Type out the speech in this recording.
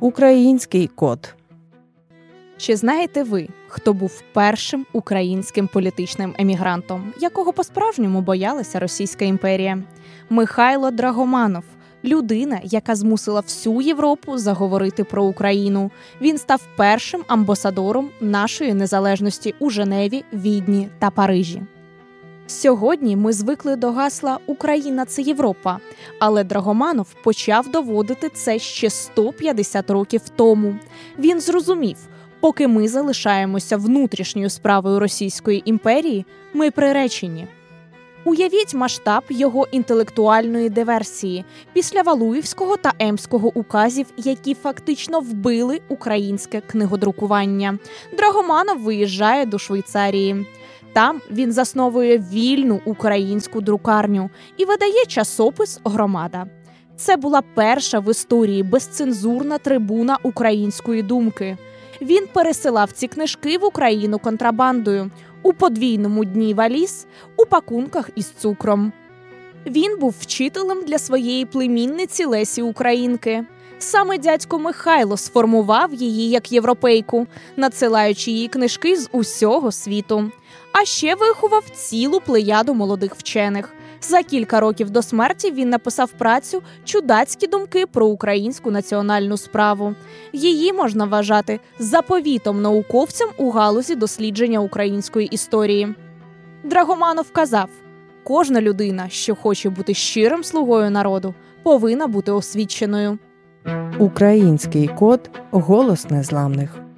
Український код. Чи знаєте ви, хто був першим українським політичним емігрантом, якого по-справжньому боялася Російська імперія? Михайло Драгоманов – людина, яка змусила всю Європу заговорити про Україну. Він став першим амбасадором нашої незалежності у Женеві, Відні та Парижі. Сьогодні ми звикли до гасла «Україна – це Європа», але Драгоманов почав доводити це ще 150 років тому. Він зрозумів, поки ми залишаємося внутрішньою справою Російської імперії, ми приречені. Уявіть масштаб його інтелектуальної диверсії після Валуєвського та Емського указів, які фактично вбили українське книгодрукування. Драгоманов виїжджає до Швейцарії. Там він засновує вільну українську друкарню і видає часопис «Громада». Це була перша в історії безцензурна трибуна української думки. Він пересилав ці книжки в Україну контрабандою, у подвійному дні валіз, у пакунках із цукром. Він був вчителем для своєї племінниці Лесі Українки. Саме дядько Михайло сформував її як європейку, надсилаючи їй книжки з усього світу. А ще виховав цілу плеяду молодих вчених. За кілька років до смерті він написав працю «Чудацькі думки про українську національну справу». Її можна вважати заповітом науковцям у галузі дослідження української історії. Драгоманов казав: «Кожна людина, що хоче бути щирим слугою народу, повинна бути освіченою». Український код – голос незламних.